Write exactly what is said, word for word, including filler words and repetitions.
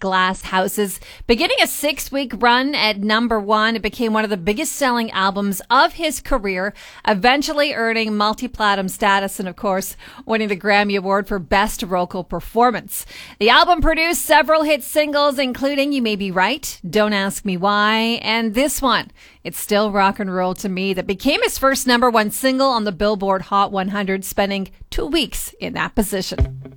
Glass Houses. Beginning a six-week run at number one, it became one of the biggest-selling albums of his career, eventually earning multi-platinum status and, of course, winning the Grammy Award for Best Vocal Performance. The album produced several hit singles, including You May Be Right, Don't Ask Me Why, and this one, It's Still Rock and Roll to Me, that became his first number one single on the Billboard Hot one hundred, spending two weeks in that position.